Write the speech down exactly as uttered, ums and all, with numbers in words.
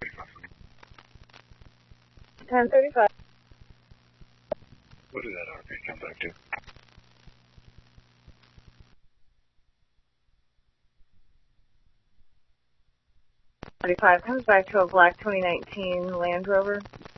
ten thirty-five. What did that R P come back to? thirty-five comes back to a black twenty nineteen Land Rover.